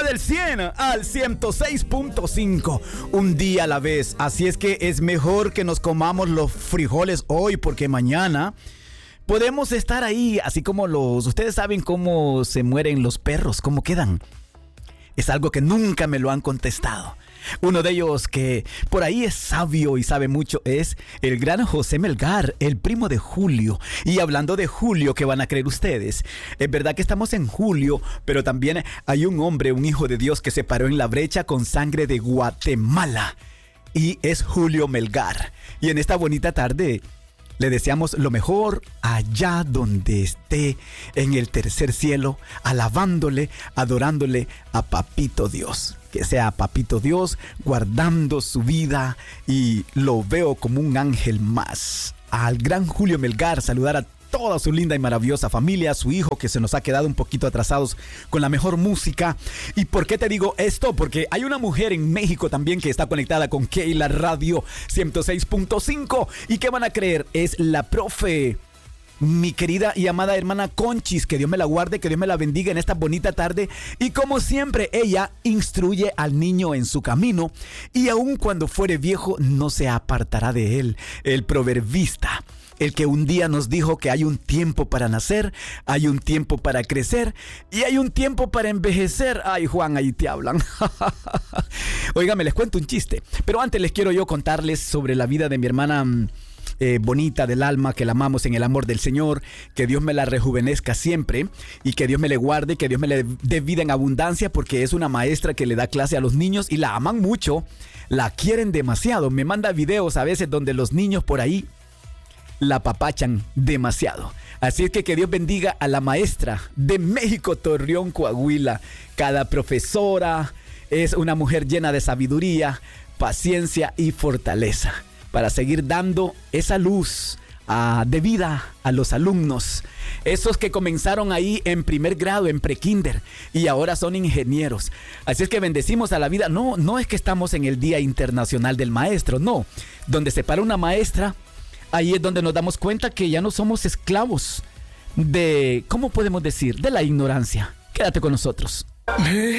del 100 al 106.5, un día a la vez. Así es que es mejor que nos comamos los frijoles hoy, porque mañana podemos estar ahí, así como ustedes saben cómo se mueren los perros, cómo quedan. Es algo que nunca me lo han contestado. Uno de ellos que por ahí es sabio y sabe mucho es el gran José Melgar, el primo de Julio. Y hablando de Julio, ¿qué van a creer ustedes? Es verdad que estamos en julio, pero también hay un hombre, un hijo de Dios que se paró en la brecha con sangre de Guatemala. Y es Julio Melgar. Y en esta bonita tarde le deseamos lo mejor allá donde esté, en el tercer cielo, alabándole, adorándole a Papito Dios. Que sea Papito Dios guardando su vida, y lo veo como un ángel más. Al gran Julio Melgar, saludar a toda su linda y maravillosa familia, a su hijo que se nos ha quedado un poquito atrasados con la mejor música. ¿Y por qué te digo esto? Porque hay una mujer en México también que está conectada con Keila Radio 106.5. ¿Y qué van a creer? Es la profe, mi querida y amada hermana Conchis. Que Dios me la guarde, que Dios me la bendiga en esta bonita tarde. Y como siempre, ella instruye al niño en su camino, y aun cuando fuere viejo no se apartará de él. El proverbista, el que un día nos dijo que hay un tiempo para nacer, hay un tiempo para crecer y hay un tiempo para envejecer. Ay, Juan, ahí te hablan. Óigame, les cuento un chiste. Pero antes les quiero yo contarles sobre la vida de mi hermana bonita del alma, que la amamos en el amor del Señor. Que Dios me la rejuvenezca siempre, y que Dios me le guarde, que Dios me le dé vida en abundancia, porque es una maestra que le da clase a los niños y la aman mucho, la quieren demasiado. Me manda videos a veces donde los niños por ahí la papachan demasiado. Así es que Dios bendiga a la maestra de México, Torreón, Coahuila. Cada profesora es una mujer llena de sabiduría, paciencia y fortaleza para seguir dando esa luz de vida a los alumnos, esos que comenzaron ahí en primer grado, en prekinder, y ahora son ingenieros. Así es que bendecimos a la vida. No es que estamos en el Día Internacional del Maestro, no. Donde se para una maestra, ahí es donde nos damos cuenta que ya no somos esclavos de, ¿cómo podemos decir?, de la ignorancia. Quédate con nosotros.